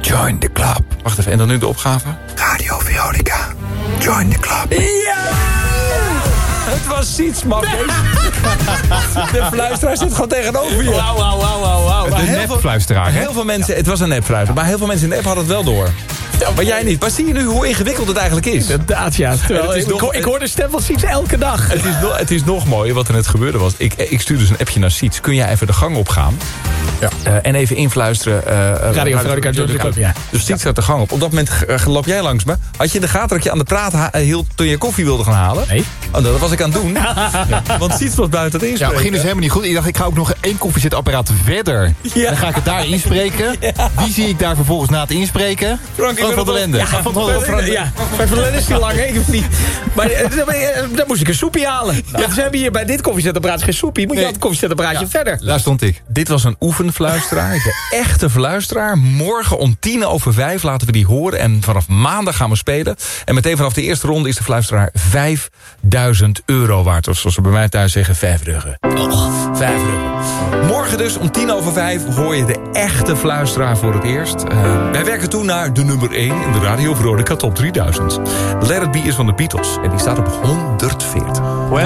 Join the club. Wacht even, en dan nu de opgave? Radio Veronica. Join the club. Ja! Het was Sietsman. De fluisteraar zit gewoon tegenover je. Wauw. De nepfluisteraar, hè? Heel veel mensen, het was een nepfluister, maar heel veel mensen in de app hadden het wel door. Maar jij niet. Maar zie je nu hoe ingewikkeld het eigenlijk is? Inderdaad, ja. Ik hoor de stem van Siets elke dag. Het is nog mooier wat er net gebeurde was. Ik stuur dus een appje naar Siets. Kun jij even de gang opgaan? Ja. En even influisteren. Radio Veronica, Join the Club, ja. Dus Siets gaat de gang op. Op dat moment loop jij langs me. Had je in de gaten dat je aan de praat hield toen je koffie wilde gaan halen? Nee. Oh, dat was ik aan het doen. Want Siets was buiten het Ja, inspreken. het ging dus helemaal niet goed. Ik dacht, ik ga ook nog 1 koffiezetapparaat verder. Ja. Dan ga ik het daar inspreken. Wie zie ik daar vervolgens na het inspreken? Frank van der Lende. Ja, Frank van der Lende is die lang, hè? Ik weet niet. Maar dan moest ik een soepie halen. Ja. Ze hebben hier bij dit koffiezetapparaat geen soepie. Moet je dat koffiezetapparaatje verder. Daar stond ik. Dit was een oefenfluisteraar. De echte fluisteraar. Morgen om 5:10 laten we die horen. En vanaf maandag gaan we spelen. En meteen vanaf de eerste ronde is de fluisteraar €5.000 waard. Of zoals ze bij mij thuis zeggen, 5 ruggen. €5. Morgen dus om 5:10 hoor je de echte fluisteraar voor het eerst. Wij werken toe naar de nummer 1 in de Radio Veronica Top 3000. Let It Be is van de Beatles. En die staat op 140.